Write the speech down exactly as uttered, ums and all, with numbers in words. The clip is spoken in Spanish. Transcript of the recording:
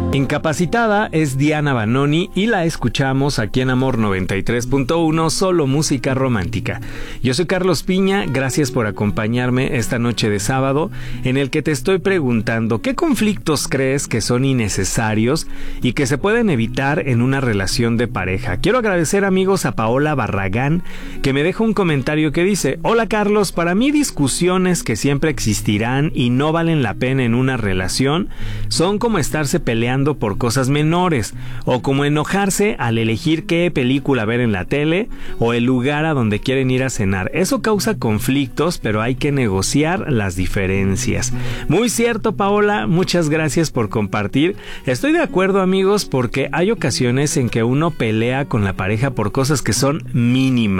Incapacitada es Diana Banoni y la escuchamos aquí en Amor noventa y tres punto uno, solo música romántica. Yo soy Carlos Piña, gracias por acompañarme esta noche de sábado en el que te estoy preguntando ¿qué conflictos crees que son innecesarios y que se pueden evitar en una relación de pareja? Quiero agradecer, amigos, a Paola Barragán, que me deja un comentario que dice: hola Carlos, para mí discusiones que siempre existirán y no valen la pena en una relación son como estarse peleando por cosas menores, o como enojarse al elegir qué película ver en la tele o el lugar a donde quieren ir a cenar. Eso causa conflictos, pero hay que negociar las diferencias. Muy cierto, Paola, muchas gracias por compartir. Estoy de acuerdo, amigos, porque hay ocasiones en que uno pelea con la pareja por cosas que son mínimas.